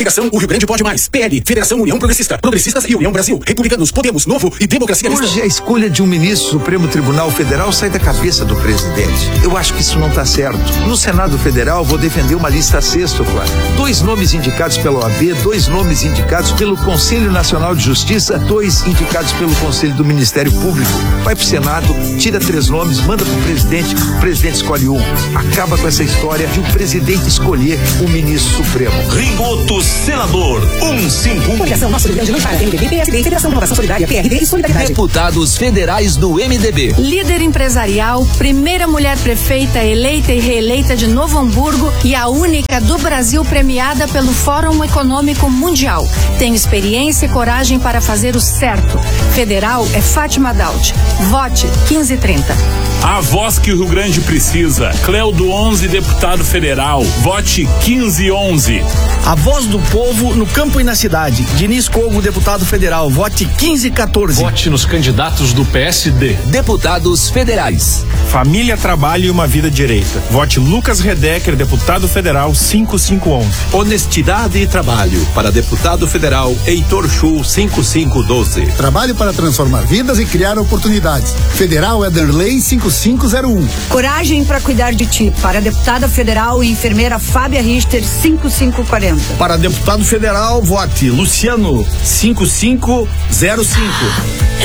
Coligação O Rio Grande Pode Mais. PL, Federação União Progressista. Progressistas e União Brasil. Republicanos, Podemos, Novo e Democracia Cristã. Hoje a escolha de um ministro do Supremo Tribunal Federal sai da cabeça do presidente. Eu acho que isso não está certo. No Senado Federal vou defender uma lista sextupla. 2 nomes indicados pela OAB, 2 nomes indicados pelo Conselho Nacional de Justiça, 2 indicados pelo Conselho do Ministério Público. Vai pro Senado, tira 3 nomes, manda pro presidente, o presidente escolhe um. Acaba com essa história de o presidente escolher o ministro supremo. Rigoto Senador 151. Coligação Nosso Rio Grande não para. MDB, PSD, Federação de Renovação Solidária, PRD e Solidariedade. Deputados federais do MDB. Líder empresarial, primeira mulher prefeita eleita e reeleita de Novo Hamburgo e a única do Brasil premiada pelo Fórum Econômico Mundial. Tem experiência e coragem para fazer o certo. Federal é Fátima Daut. Vote 1530. A voz que o Rio Grande precisa. Cleudo 11, deputado federal. Vote 1511. A voz do povo no campo e na cidade. Diniz Cogo, deputado federal. Vote 1514. Vote nos candidatos do PSD. Deputados federais. Família, trabalho e uma vida direita. Vote Lucas Redecker, deputado federal 5511. Honestidade e trabalho. Para deputado federal Heitor Chu 5512. Trabalho para transformar vidas e criar oportunidades. Federal Ederley 5501. Coragem para cuidar de ti. Para deputada federal e enfermeira Fábia Richter 5540. Para deputado federal, vote Luciano 5505.